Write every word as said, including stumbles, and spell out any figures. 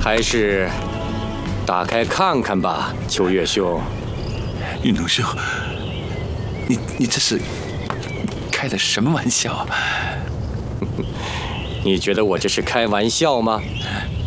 还是打开看看吧，秋月兄。 运龙兄，你你这是开的什么玩笑啊？ 你觉得我这是开玩笑吗？